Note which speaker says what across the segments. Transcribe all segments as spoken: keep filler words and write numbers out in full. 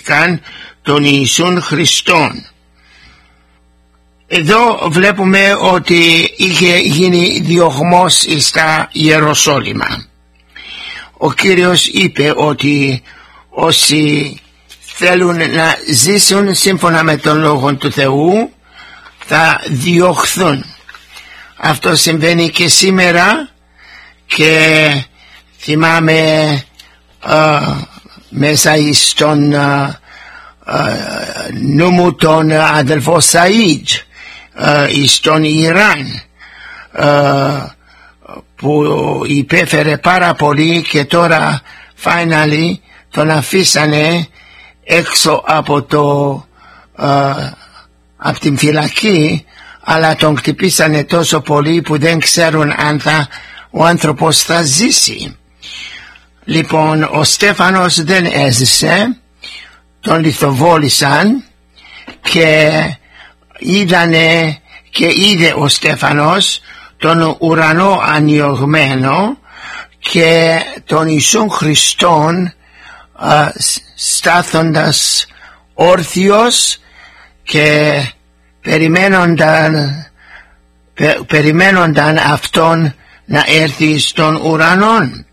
Speaker 1: δέχθηκαν τον Ιησούν Χριστόν. Εδώ βλέπουμε ότι είχε γίνει διωγμός στα Ιεροσόλυμα. Ο Κύριος είπε ότι όσοι θέλουν να ζήσουν σύμφωνα με τον Λόγο του Θεού θα διωχθούν. Αυτό συμβαίνει και σήμερα, και θυμάμαι uh, μέσα στον uh, uh, νου μου τον αδελφό Σαΐντ uh, στον Ιράν, uh, που υπέφερε πάρα πολύ και τώρα finally τον αφήσανε έξω από, το, uh, από την φυλακή, αλλά τον χτυπήσανε τόσο πολύ που δεν ξέρουν αν θα, ο άνθρωπος θα ζήσει. Λοιπόν, ο Στέφανος δεν έζησε, τον λιθοβόλησαν και είδανε και είδε ο Στέφανος τον ουρανό ανοιγμένο και τον Ιησούν Χριστόν α, στάθοντας όρθιος και περιμένονταν, πε, περιμένονταν αυτόν να έρθει στον ουρανόν.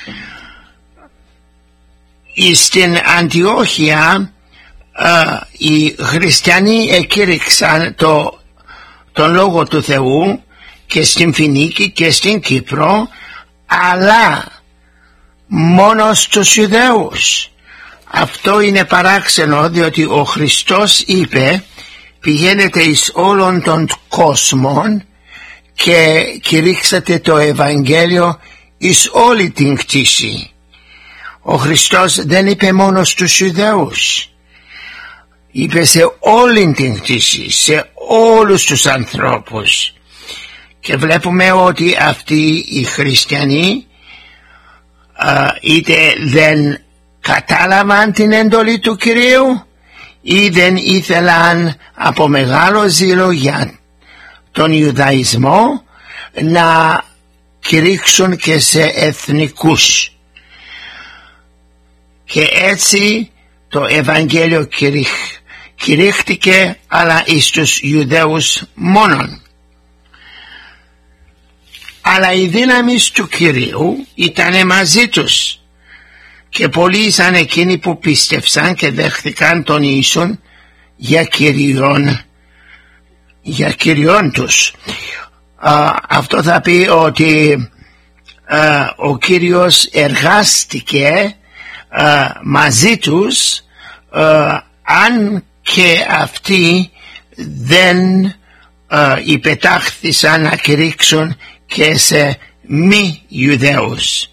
Speaker 1: Στην Αντιόχεια uh, οι χριστιανοί εκήρυξαν το, τον Λόγο του Θεού και στην Φινίκη και στην Κύπρο, αλλά μόνο στους Ιουδαίους. Αυτό είναι παράξενο, διότι ο Χριστός είπε πηγαίνετε εις όλων των κόσμων και κηρύξατε το Ευαγγέλιο εις όλη την κτήση. Ο Χριστός δεν είπε μόνο στους Ιουδαίους, είπε σε όλη την κτήση, σε όλους τους ανθρώπους. Και βλέπουμε ότι αυτοί οι χριστιανοί α, είτε δεν κατάλαβαν την εντολή του Κυρίου ή δεν ήθελαν από μεγάλο ζήλο για τον Ιουδαϊσμό να κηρύξουν και σε εθνικούς. Και έτσι το Ευαγγέλιο κηρύχ, κηρύχτηκε, αλλά εις τους Ιουδαίους μόνον. Αλλά οι δύναμεις του Κυρίου ήταν μαζί τους και πολλοί ήσαν εκείνοι που πίστευσαν και δέχθηκαν τον Ιησούν για Κυριόν, για Κυριόν τους. Α, αυτό θα πει ότι α, ο Κύριος εργάστηκε α, μαζί τους, α, αν και αυτοί δεν α, υπετάχθησαν να κηρύξουν και σε μη Ιουδαίους.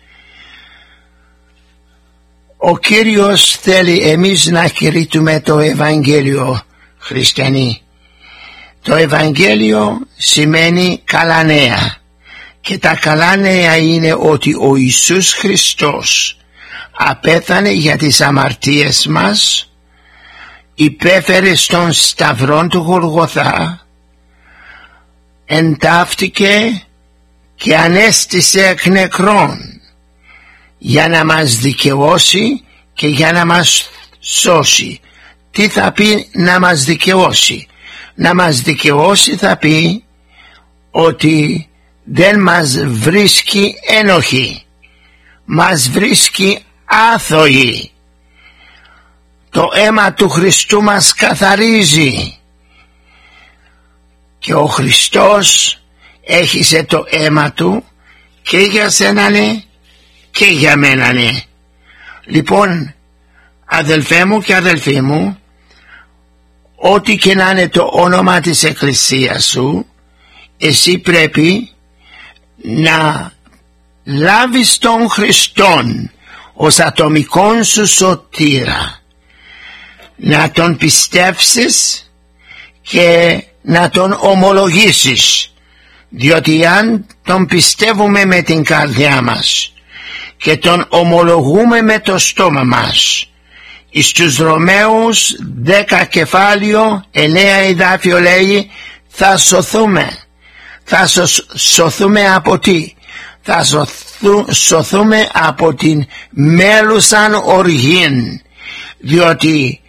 Speaker 1: Ο Κύριος θέλει εμείς να κηρύττουμε το Ευαγγέλιο, χριστιανοί. Το Ευαγγέλιο σημαίνει καλά νέα, και τα καλά νέα είναι ότι ο Ιησούς Χριστός απέθανε για τις αμαρτίες μας, υπέφερε στον σταυρόν του Γολγοθά, εντάφτηκε και ανέστησε εκ νεκρών για να μας δικαιώσει και για να μας σώσει. Τι θα πει να μας δικαιώσει? Να μας δικαιώσει θα πει ότι δεν μας βρίσκει ένοχοι, μας βρίσκει άθωοι. Το αίμα του Χριστού μας καθαρίζει και ο Χριστός έχισε το αίμα του και για σένα ναι και για μένα ναι. Λοιπόν, αδελφέ μου και αδελφοί μου, ό,τι και να είναι το όνομα της εκκλησίας σου, εσύ πρέπει να λάβεις τον Χριστόν ως ατομικόν σου σωτήρα, να τον πιστεύσεις και να τον ομολογήσεις, διότι αν τον πιστεύουμε με την καρδιά μας και τον ομολογούμε με το στόμα μας, εις τους Ρωμαίους δέκα κεφάλαιο εννέα εδάφιο λέει θα σωθούμε. Θα σωθούμε από τι? Θα σωθού, σωθούμε από την μέλουσαν οργήν, διότι